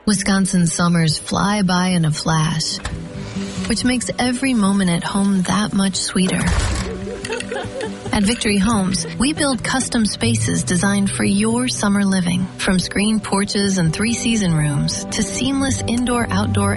Wisconsin summers fly by in a flash, which makes every moment at home that much sweeter. At Victory Homes, we build custom spaces designed for your summer living, from screened porches and three-season rooms to seamless indoor-outdoor